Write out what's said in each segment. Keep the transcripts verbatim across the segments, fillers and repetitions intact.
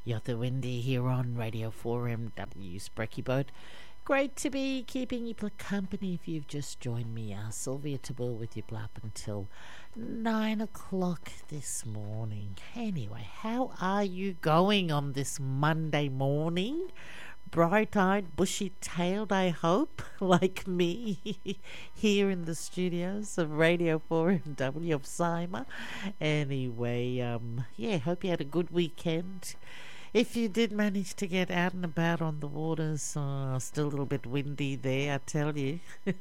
Yotha Windy here on Radio four M W's Brekkie Boat. Great to be keeping you company if you've just joined me. Uh, Sylvia Tabor with you up until nine o'clock this morning. Anyway, how are you going on this Monday morning? Bright-eyed, bushy-tailed, I hope, like me, here in the studios of Radio four M W of Sima. Anyway, um, yeah, hope you had a good weekend. If you did manage to get out and about on the waters, uh, still a little bit windy there, I tell you.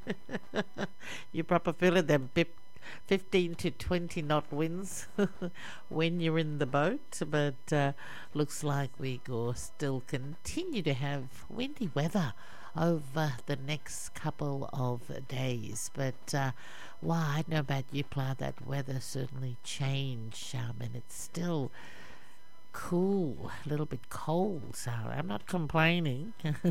You're proper feeling them pip fifteen to twenty knot winds when you're in the boat, but uh, looks like we go still continue to have windy weather over the next couple of days. But uh, well, I don't know about you, Plough, that weather certainly changed, um, and it's still cool, a little bit cold, so I'm not complaining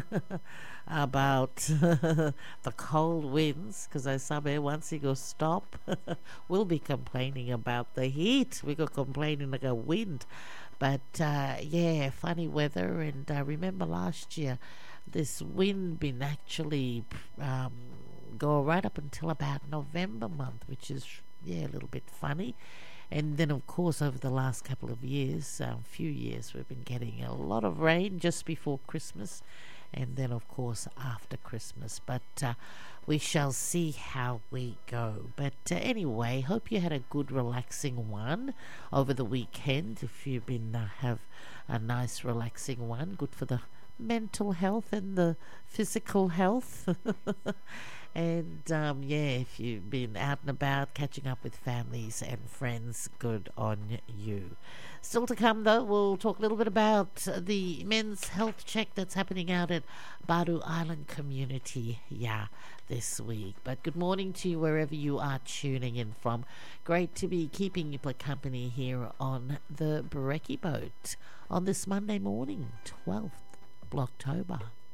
about the cold winds, because I somewhere once you go stop, we'll be complaining about the heat. We go complaining like a wind, but uh, yeah, funny weather. And I uh, remember last year, this wind been actually um, go right up until about November month, which is yeah a little bit funny. And then, of course, over the last couple of years, a um, few years, we've been getting a lot of rain just before Christmas, and then, of course, after Christmas. But uh, we shall see how we go. But uh, anyway, hope you had a good, relaxing one over the weekend. If you've been uh, have a nice, relaxing one, good for the mental health and the physical health. And um, yeah, if you've been out and about catching up with families and friends, good on you. Still to come though, we'll talk a little bit about the men's health check that's happening out at Badu Island Community yeah this week. But good morning to you wherever you are tuning in from. Great to be keeping you company here on the Brekkie Boat on this Monday morning, twelfth of October.